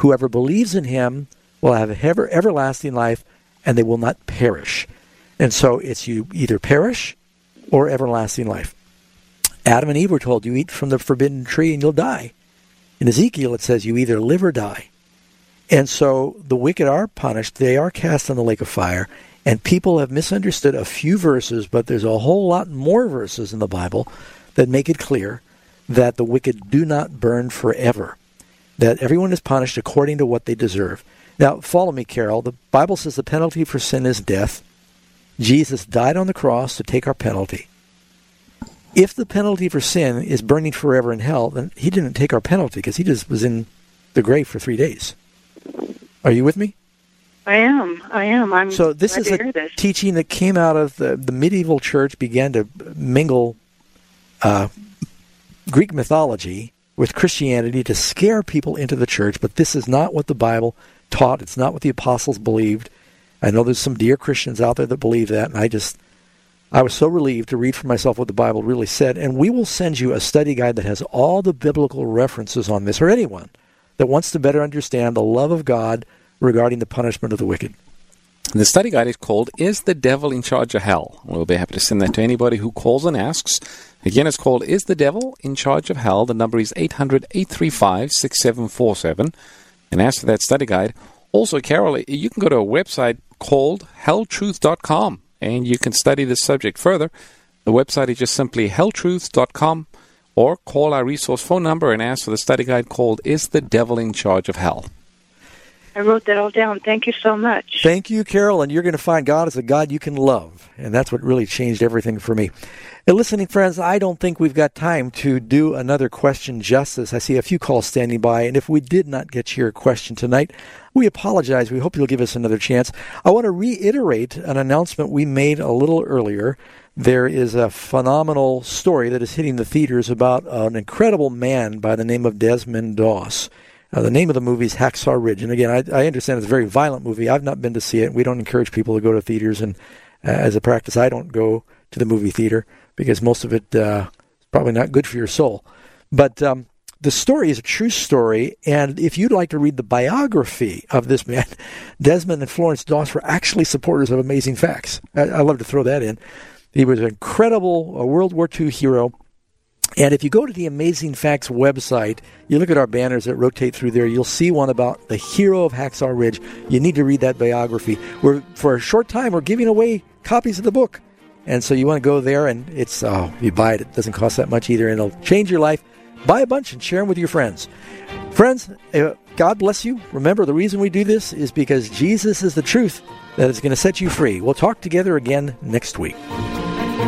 whoever believes in him will have everlasting life, and they will not perish. And so it's you either perish or everlasting life. Adam and Eve were told, you eat from the forbidden tree and you'll die. In Ezekiel, it says you either live or die. And so the wicked are punished. They are cast in the lake of fire. And people have misunderstood a few verses, but there's a whole lot more verses in the Bible that make it clear that the wicked do not burn forever, that everyone is punished according to what they deserve. Now, follow me, Carol. The Bible says the penalty for sin is death. Jesus died on the cross to take our penalty. If the penalty for sin is burning forever in hell, then he didn't take our penalty because he just was in the grave for 3 days. Are you with me? I am. So this is a teaching that came out of the medieval church, began to mingle Greek mythology with Christianity to scare people into the church, but this is not what the Bible taught. It's not what the apostles believed. I know there's some dear Christians out there that believe that, and I was so relieved to read for myself what the Bible really said. And we will send you a study guide that has all the biblical references on this, or anyone that wants to better understand the love of God regarding the punishment of the wicked. The study guide is called, Is the Devil in Charge of Hell? We'll be happy to send that to anybody who calls and asks. Again, it's called, Is the Devil in Charge of Hell? The number is 800-835-6747. And ask for that study guide. Also, Carol, you can go to a website called helltruth.com, and you can study this subject further. The website is just simply helltruth.com, or call our resource phone number and ask for the study guide called, Is the Devil in Charge of Hell? I wrote that all down. Thank you so much. Thank you, Carol, and you're going to find God is a God you can love, and that's what really changed everything for me. And listening friends, I don't think we've got time to do another question justice. I see a few calls standing by, and if we did not get to your question tonight, we apologize. We hope you'll give us another chance. I want to reiterate an announcement we made a little earlier. There is a phenomenal story that is hitting the theaters about an incredible man by the name of Desmond Doss. The name of the movie is Hacksaw Ridge. And again, I understand it's a very violent movie. I've not been to see it. We don't encourage people to go to theaters. And as a practice, I don't go to the movie theater because most of it is probably not good for your soul. But the story is a true story. And if you'd like to read the biography of this man, Desmond and Florence Doss were actually supporters of Amazing Facts. I love to throw that in. He was an incredible World War II hero. And if you go to the Amazing Facts website, you look at our banners that rotate through there, you'll see one about the hero of Hacksaw Ridge. You need to read that biography. For a short time, we're giving away copies of the book. And so you want to go there, and it's you buy it. It doesn't cost that much either, and it'll change your life. Buy a bunch and share them with your friends. Friends, God bless you. Remember, the reason we do this is because Jesus is the truth that is going to set you free. We'll talk together again next week.